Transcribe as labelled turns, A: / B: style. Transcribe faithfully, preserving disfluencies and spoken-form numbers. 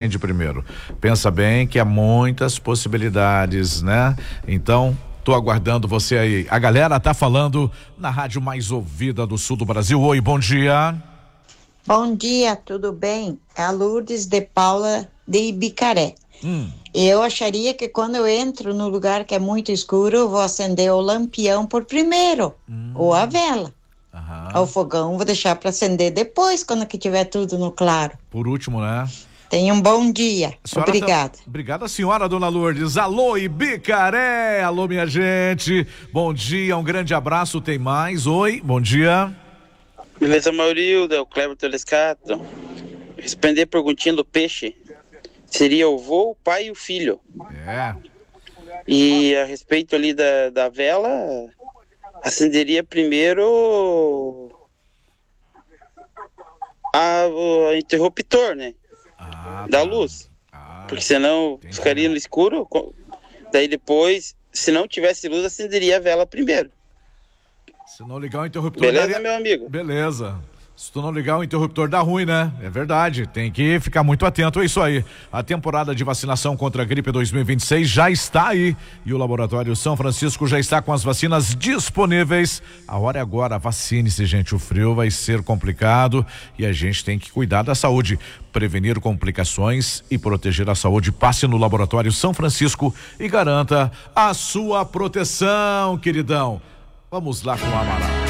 A: acende primeiro. Pensa bem que há muitas possibilidades, né? Então, tô aguardando você aí. A galera tá falando na rádio mais ouvida do sul do Brasil. Oi, bom dia.
B: Bom dia, tudo bem? É a Lourdes de Paula de Ibicaré.
A: Hum.
B: Eu acharia que quando eu entro no lugar que é muito escuro, eu vou acender o lampião por primeiro, hum. ou a vela.
A: Aham.
B: O fogão vou deixar para acender depois, quando que tiver tudo no claro.
A: Por último, né?
B: Tenha um bom dia. Obrigada.
A: Tá... Obrigada, senhora Dona Lourdes. Alô, Ibicaré. Alô, minha gente. Bom dia, um grande abraço. Tem mais? Oi, bom dia.
C: Beleza, Maurildo, é o Cleber Telescato. Responder a perguntinha do peixe. Seria o vô, o pai e o filho.
A: É.
C: E a respeito ali da, da vela, acenderia primeiro a, o interruptor, né?
A: Ah,
C: da
A: tá.
C: luz.
A: Ah,
C: porque senão
A: entendi.
C: Ficaria no escuro. Daí depois, se não tivesse luz, acenderia a vela primeiro.
A: Se não ligar o interruptor...
C: Beleza,
A: daria...
C: meu amigo?
A: Beleza. Se tu não ligar o interruptor dá ruim, né? É verdade, tem que ficar muito atento, é isso aí. A temporada de vacinação contra a gripe dois mil e vinte e seis já está aí e o Laboratório São Francisco já está com as vacinas disponíveis. A hora é agora, vacine-se, gente, o frio vai ser complicado e a gente tem que cuidar da saúde, prevenir complicações e proteger a saúde. Passe no Laboratório São Francisco e garanta a sua proteção, queridão. Vamos lá com o Amaral.